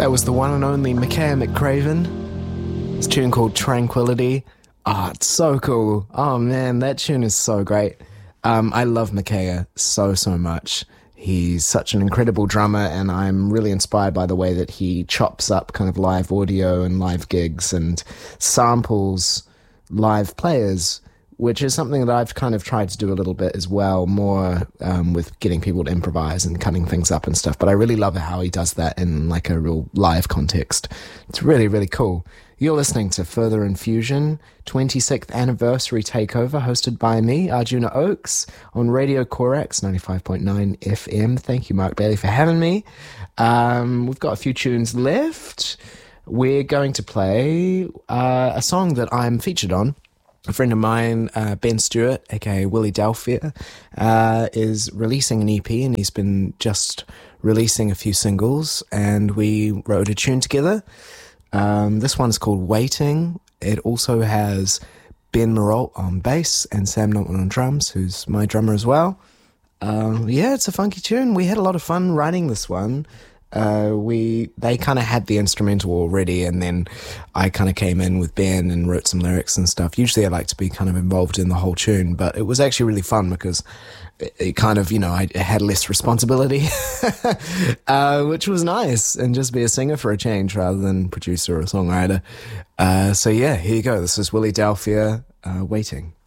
That was the one and only Makaya McCraven. It's a tune called Tranquility. Oh, it's so cool. Oh man, that tune is so great. I love Makaya so much. He's such an incredible drummer, and I'm really inspired by the way that he chops up kind of live audio and live gigs and samples live players, which is something that I've kind of tried to do a little bit as well, more with getting people to improvise and cutting things up and stuff. But I really love how he does that in like a real live context. It's really, really cool. You're listening to Further Infusion, 26th Anniversary Takeover, hosted by me, Arjuna Oakes, on Radio Corax 95.9 FM. Thank you, Mark Bailey, for having me. We've got a few tunes left. We're going to play a song that I'm featured on. A friend of mine, Ben Stewart, aka Willie Delphia, is releasing an EP, and he's been just releasing a few singles, and we wrote a tune together. This one's called Waiting. It also has Ben Marolt on bass and Sam Notman on drums, who's my drummer as well. Yeah, it's a funky tune. We had a lot of fun writing this one. They kind of had the instrumental already, and then I kind of came in with Ben and wrote some lyrics and stuff. Usually I like to be kind of involved in the whole tune, but it was actually really fun because it kind of, I had less responsibility, which was nice, and just be a singer for a change rather than producer or songwriter. So yeah, here you go. This is Willie Delphia, Waiting.